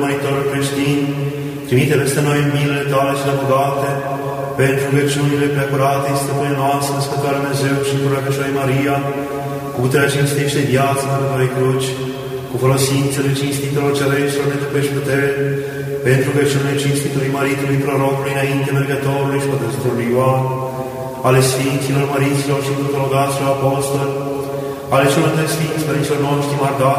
Măritorul creștin, trimite peste noi milele tale cele bogate, pentru rugăciunile preacuratei stăpâne noastre, Născătoare Dumnezeu și cu Rugăciunea Maria, cu puterea cinstește viața Măritorului Cruci, cu folosințele cinstitelor cereștilor de trupești putere, pentru rugăciunile cinstitului Maritului Prorocului înainte mergătorului și pătăstorului Ioan, ale Sfinților, Măriților și Măriților Apostoli, ale celor de Sfinți Părinților noștri Marda